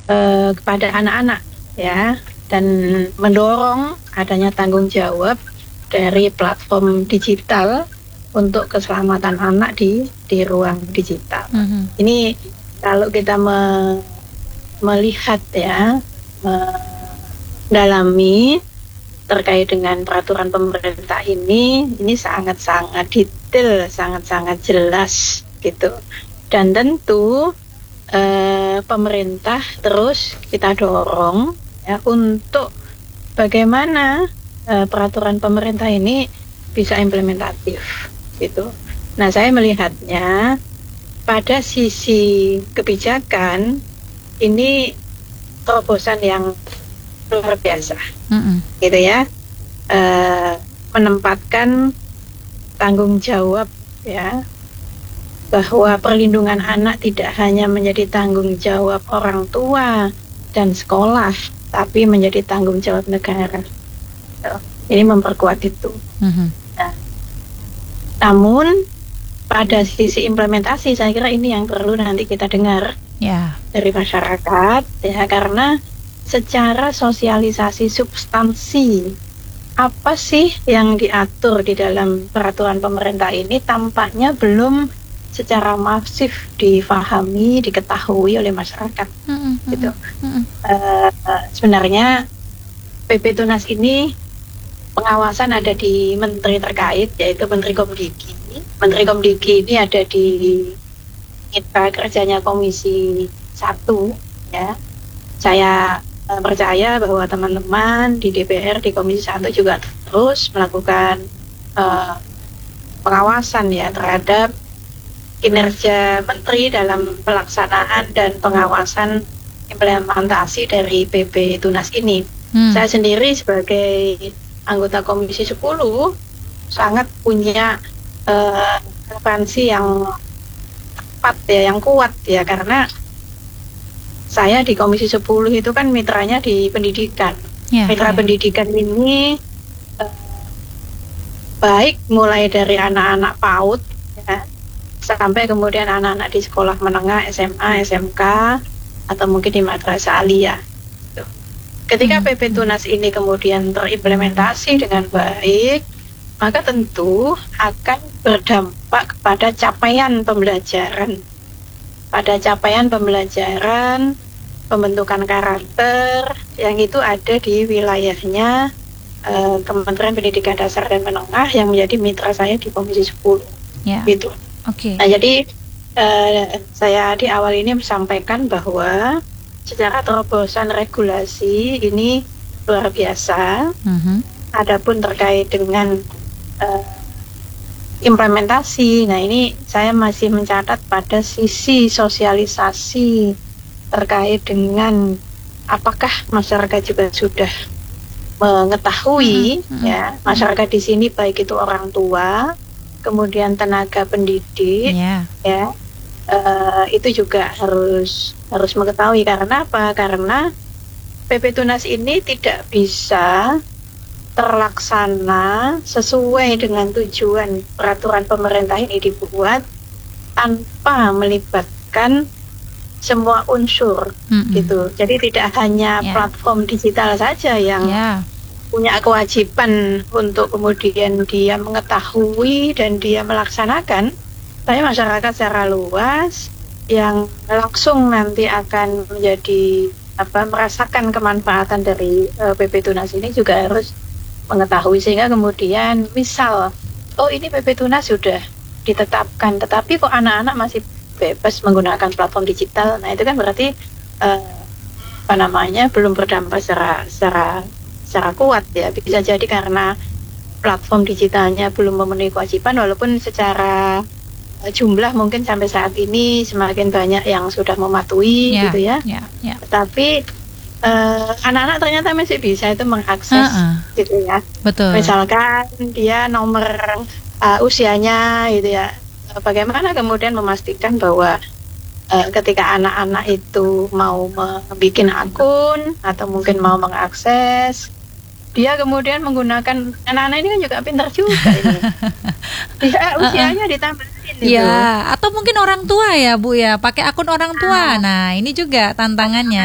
kepada anak-anak ya, dan mendorong adanya tanggung jawab dari platform digital untuk keselamatan anak di ruang digital. Ini kalau kita melihat ya, mendalami terkait dengan peraturan pemerintah ini sangat-sangat detail, sangat-sangat jelas gitu. Dan tentu pemerintah terus kita dorong ya untuk bagaimana peraturan pemerintah ini bisa implementatif gitu. Nah, saya melihatnya pada sisi kebijakan ini terobosan yang luar biasa, gitu ya, menempatkan tanggung jawab ya, bahwa perlindungan anak tidak hanya menjadi tanggung jawab orang tua dan sekolah, tapi menjadi tanggung jawab negara. Ini memperkuat itu. Nah, namun pada sisi implementasi, saya kira ini yang perlu nanti kita dengar dari masyarakat, ya, karena secara sosialisasi substansi apa sih yang diatur di dalam peraturan pemerintah ini tampaknya belum secara masif difahami, diketahui oleh masyarakat, gitu. Sebenarnya PP Tunas ini pengawasan ada di menteri terkait, yaitu Menteri Komdiki. Menteri Komdiki ini ada di mitra kerjanya Komisi 1, ya. Saya percaya bahwa teman-teman di DPR, di Komisi 1 juga terus melakukan pengawasan ya terhadap kinerja menteri dalam pelaksanaan dan pengawasan implementasi dari PP Tunas ini. Saya sendiri sebagai anggota Komisi 10 sangat punya relevansi yang tepat ya, yang kuat ya, karena saya di Komisi 10 itu kan mitranya di pendidikan. Mitra pendidikan ini baik mulai dari anak-anak PAUD ya, sampai kemudian anak-anak di sekolah menengah, SMA, SMK, atau mungkin di madrasah aliyah. Ketika PP Tunas ini kemudian terimplementasi dengan baik, maka tentu akan berdampak kepada capaian pembelajaran. Pada capaian pembelajaran, pembentukan karakter, yang itu ada di wilayahnya Kementerian Pendidikan Dasar dan Menengah yang menjadi mitra saya di Komisi 10. Gitu. Nah, jadi saya di awal ini sampaikan bahwa secara terobosan regulasi ini luar biasa. Adapun terkait dengan implementasi, nah ini saya masih mencatat pada sisi sosialisasi terkait dengan apakah masyarakat juga sudah mengetahui ya, masyarakat di sini baik itu orang tua, kemudian tenaga pendidik, ya, itu juga harus mengetahui. Karena apa? Karena PP Tunas ini tidak bisa terlaksana sesuai dengan tujuan peraturan pemerintah ini dibuat tanpa melibatkan semua unsur, gitu. Jadi tidak hanya platform digital saja yang punya kewajiban untuk kemudian dia mengetahui dan dia melaksanakan, tapi masyarakat secara luas yang langsung nanti akan menjadi merasakan kemanfaatan dari PP Tunas ini juga harus mengetahui, sehingga kemudian misal ini PP Tunas sudah ditetapkan, tetapi kok anak-anak masih bebas menggunakan platform digital, nah itu kan berarti belum berdampak secara kuat ya. Bisa jadi karena platform digitalnya belum memenuhi kewajiban, walaupun secara jumlah mungkin sampai saat ini semakin banyak yang sudah mematuhi, gitu ya. Tetapi anak-anak ternyata masih bisa itu mengakses, gitu ya. Betul. Misalkan dia nomor usianya, gitu ya. Bagaimana kemudian memastikan bahwa ketika anak-anak itu mau membuat akun atau mungkin mau mengakses, dia kemudian menggunakan, anak-anak ini kan juga pintar juga ini. Dia usianya ditambahin itu. Atau mungkin orang tua ya Bu ya, pakai akun orang tua. Nah, ini juga tantangannya.